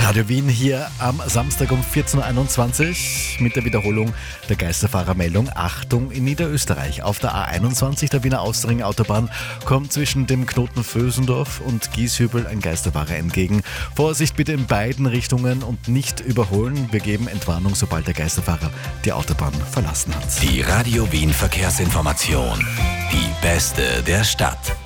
Radio Wien hier am Samstag um 14.21 Uhr mit der Wiederholung der Geisterfahrermeldung. Achtung in Niederösterreich. Auf der A21 der Wiener Austring-Autobahn kommt zwischen dem Knoten Vösendorf und Gieshübel ein Geisterfahrer entgegen. Vorsicht bitte in beiden Richtungen und nicht überholen. Wir geben Entwarnung, sobald der Geisterfahrer die Autobahn verlassen hat. Die Radio Wien Verkehrsinformation. Die beste der Stadt.